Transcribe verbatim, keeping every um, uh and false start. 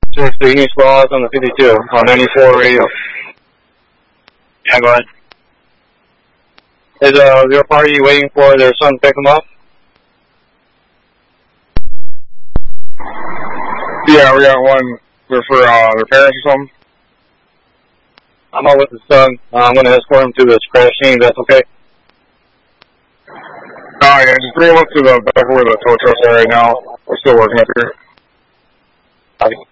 six to East Falls on the fifty-two on ninety-four radio. Yeah, go ahead. Is uh, your party waiting for their son to pick them up? Yeah, we got one for, for uh, their parents or something. I'm out with the son. Uh, I'm going to escort him to this crash scene. That's okay? Oh, yeah, just bring him up to the back where the tow trucks are right now. We're still working up here. Okay.